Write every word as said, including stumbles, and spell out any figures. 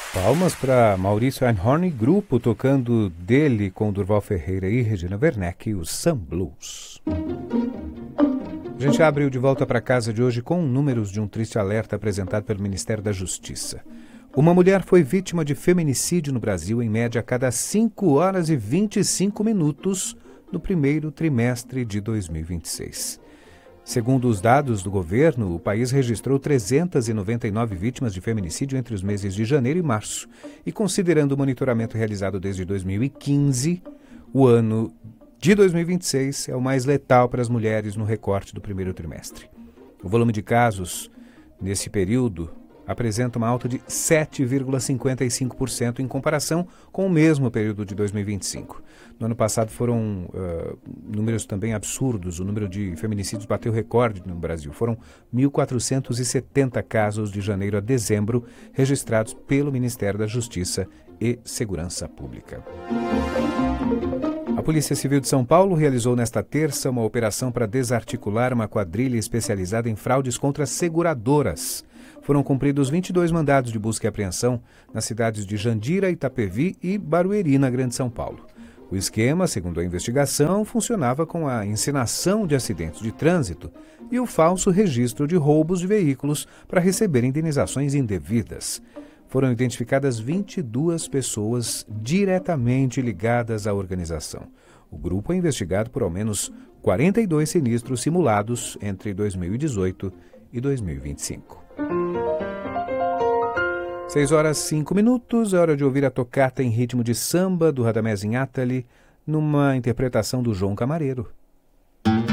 Palmas para Maurício Einhorn, grupo tocando dele com Durval Ferreira e Regina Werneck, o Sun Blues. A gente abre o De Volta para Casa de hoje com números de um triste alerta apresentado pelo Ministério da Justiça. Uma mulher foi vítima de feminicídio no Brasil em média a cada cinco horas e vinte e cinco minutos no primeiro trimestre de dois mil e vinte e seis. Segundo os dados do governo, o país registrou trezentas e noventa e nove vítimas de feminicídio entre os meses de janeiro e março. E considerando o monitoramento realizado desde dois mil e quinze, o ano de dois mil e vinte e seis é o mais letal para as mulheres no recorte do primeiro trimestre. O volume de casos nesse período apresenta uma alta de sete vírgula cinquenta e cinco por cento em comparação com o mesmo período de dois mil e vinte e cinco. No ano passado foram uh, números também absurdos. O número de feminicídios bateu recorde no Brasil. Foram mil quatrocentos e setenta casos de janeiro a dezembro registrados pelo Ministério da Justiça e Segurança Pública. A Polícia Civil de São Paulo realizou nesta terça uma operação para desarticular uma quadrilha especializada em fraudes contra seguradoras. Foram cumpridos vinte e dois mandados de busca e apreensão nas cidades de Jandira, Itapevi e Barueri, na Grande São Paulo. O esquema, segundo a investigação, funcionava com a encenação de acidentes de trânsito e o falso registro de roubos de veículos para receber indenizações indevidas. Foram identificadas vinte e duas pessoas diretamente ligadas à organização. O grupo é investigado por ao menos quarenta e dois sinistros simulados entre dois mil e dezoito e dois mil e vinte e cinco. seis horas e cinco minutos, é hora de ouvir a tocata em ritmo de samba do Radamés Inátali, numa interpretação do João Camareiro.